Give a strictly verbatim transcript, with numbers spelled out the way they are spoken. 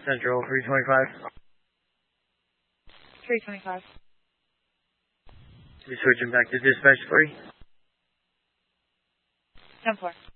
Central three twenty-five. three twenty-five. We're switching back to dispatch three. ten four.